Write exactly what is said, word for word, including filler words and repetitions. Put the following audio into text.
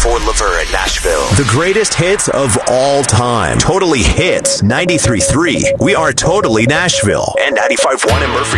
Ford Laverne in Nashville. The greatest hits of all time. Totally Hits ninety-three point three. We are Totally Nashville. And ninety-five point one in Murphy.